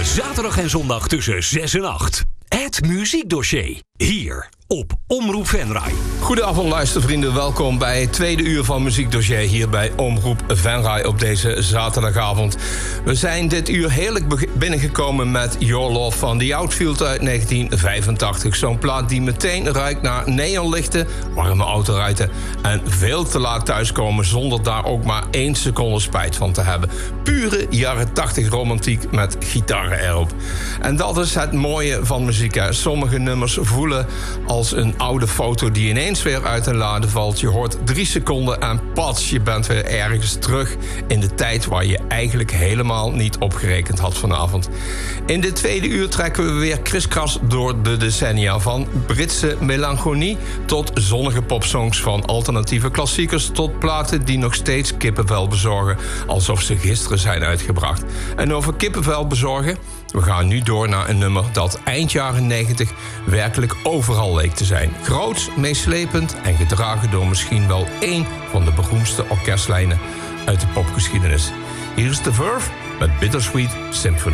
Elke zaterdag en zondag tussen 6 en 8. Het Muziekdossier. Hier op Omroep Venray. Goedenavond luistervrienden, welkom bij het tweede uur van Muziekdossier hier bij Omroep Venray op deze zaterdagavond. We zijn dit uur heerlijk binnengekomen met Your Love van The Outfield uit 1985. Zo'n plaat die meteen ruikt naar neonlichten, warme autoruiten en veel te laat thuiskomen zonder daar ook maar 1 seconde spijt van te hebben. Pure jaren 80 romantiek met gitaren erop. En dat is het mooie van muziek. Hè. Sommige nummers voelen als een oude foto die ineens weer uit een lade valt. Je hoort 3 seconden en pats, je bent weer ergens terug in de tijd waar je eigenlijk helemaal niet opgerekend had vanavond. In dit tweede uur trekken we weer kriskras door de decennia. Van Britse melancholie tot zonnige popsongs, van alternatieve klassiekers tot platen die nog steeds kippenvel bezorgen, alsof ze gisteren zijn uitgebracht. En over kippenvel bezorgen, we gaan nu door naar een nummer dat eind jaren 90 werkelijk overal leek te zijn. Groots, meeslepend en gedragen door misschien wel één van de beroemdste orkestlijnen uit de popgeschiedenis. Hier is The Verve met Bittersweet Symphony.